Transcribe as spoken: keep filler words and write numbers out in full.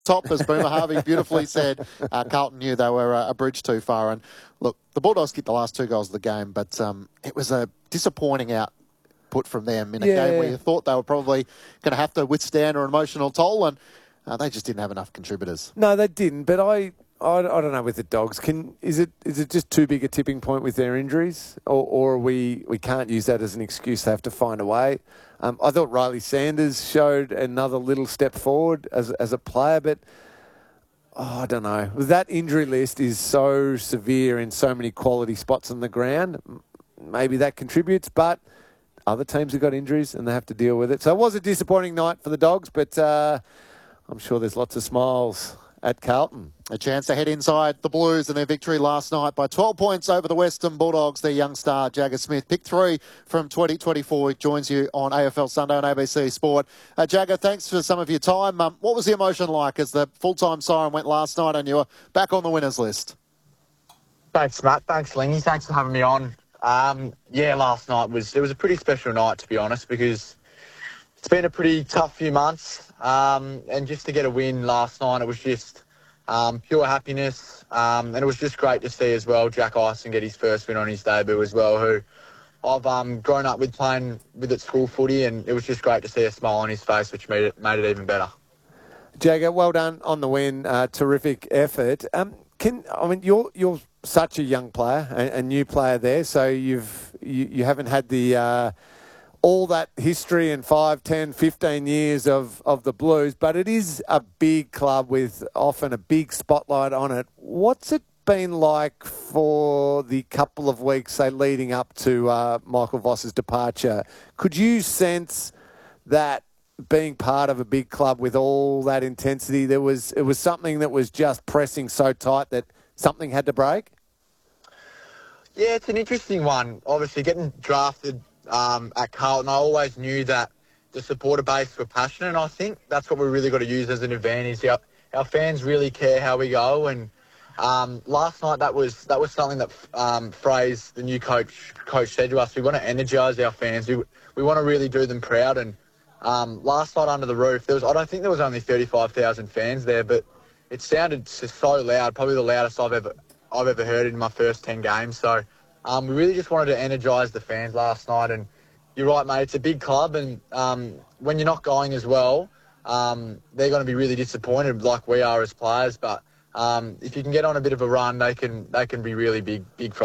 top, as Boomer Harvey beautifully said. Uh, Carlton knew they were a, a bridge too far. And look, the Bulldogs kicked the last two goals of the game, but um, it was a disappointing output from them in a Yeah. game where you thought they were probably going to have to withstand an emotional toll, and uh, they just didn't have enough contributors. No, they didn't. But I, I, I don't know with the Dogs. Can is it is it just too big a tipping point with their injuries, or, or we we can't use that as an excuse? They have to find a way. Um, I thought Riley Sanders showed another little step forward as as a player, but oh, I don't know. That injury list is so severe in so many quality spots on the ground. Maybe that contributes, but other teams have got injuries and they have to deal with it. So it was a disappointing night for the Dogs, but uh, I'm sure there's lots of smiles at Carlton. A chance to head inside the Blues and their victory last night by twelve points over the Western Bulldogs. Their young star, Jagger Smith, pick three from twenty twenty-four. He joins you on A F L Sunday on A B C Sport. Uh, Jagger, thanks for some of your time. Um, what was the emotion like as the full-time siren went last night and you were back on the winners list? Thanks, Matt. Thanks, Lingy. Thanks for having me on. Um, yeah, last night was it was a pretty special night, to be honest, because it's been a pretty tough few months. Um, and just to get a win last night, it was just um, pure happiness. Um, and it was just great to see as well Jack Ison get his first win on his debut as well, who I've um, grown up with playing with at school footy, and it was just great to see a smile on his face, which made it made it even better. Jagger, well done on the win. Uh, terrific effort. Um, can I mean you're you're such a young player, a, a new player there, so you've you, you haven't had the uh, all that history and five, ten, fifteen years of, of the Blues, but it is a big club with often a big spotlight on it. What's it been like for the couple of weeks, say, leading up to uh, Michael Voss's departure? Could you sense that being part of a big club with all that intensity, there was it was something that was just pressing so tight that something had to break? Yeah, it's an interesting one. Obviously, getting drafted um, at Carlton, I always knew that the supporter base were passionate, and I think that's what we really got to use as an advantage. Our, our fans really care how we go, and um, last night that was that was something that um, Fraser, the new coach, coach said to us. We want to energise our fans. We we want to really do them proud. And um, last night under the roof, there was I don't think there was only thirty-five thousand fans there, but it sounded so loud, probably the loudest I've ever I've ever heard in my first ten games. So um, we really just wanted to energise the fans last night. And you're right, mate, it's a big club, and um, when you're not going as well, um, they're going to be really disappointed, like we are as players. But um, if you can get on a bit of a run, they can they can be really big big.